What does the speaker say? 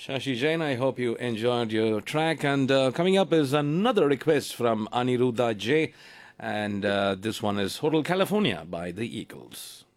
Shashi Jain, I hope you enjoyed your track. And coming up is another request from Aniruddha J. And this one is Hotel California by the Eagles.